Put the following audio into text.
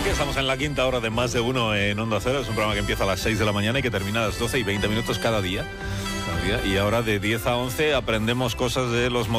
Estamos en la quinta hora de Más de Uno en Onda Cero. Es un programa que empieza a las 6 de la mañana y que termina a las 12:20 cada día. Y ahora de 10 a 11 aprendemos cosas de los